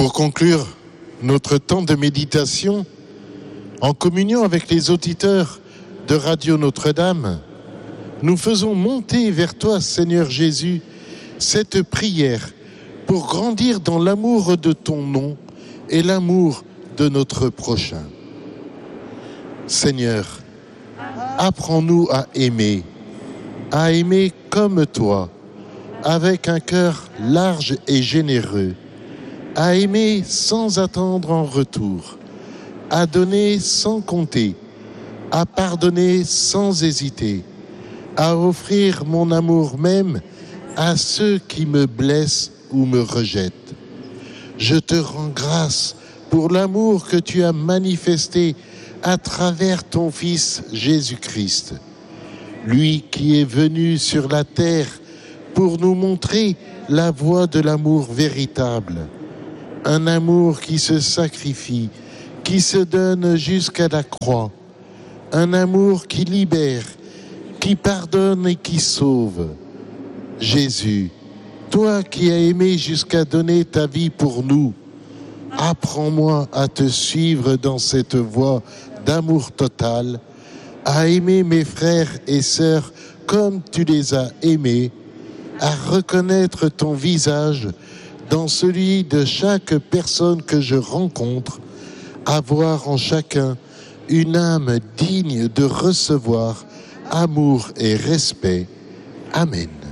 Pour conclure notre temps de méditation, en communion avec les auditeurs de Radio Notre-Dame, nous faisons monter vers toi, Seigneur Jésus, cette prière pour grandir dans l'amour de ton nom et l'amour de notre prochain. Seigneur, apprends-nous à aimer comme toi, avec un cœur large et généreux, à aimer sans attendre en retour, à donner sans compter, à pardonner sans hésiter, à offrir mon amour même à ceux qui me blessent ou me rejettent. Je te rends grâce pour l'amour que tu as manifesté à travers ton Fils Jésus-Christ, lui qui est venu sur la terre pour nous montrer la voie de l'amour véritable, un amour qui se sacrifie, qui se donne jusqu'à la croix, un amour qui libère, qui pardonne et qui sauve. Jésus, toi qui as aimé jusqu'à donner ta vie pour nous, apprends-moi à te suivre dans cette voie d'amour total, à aimer mes frères et sœurs comme tu les as aimés, à reconnaître ton visage dans celui de chaque personne que je rencontre, à voir en chacun une âme digne de recevoir amour et respect. Amen.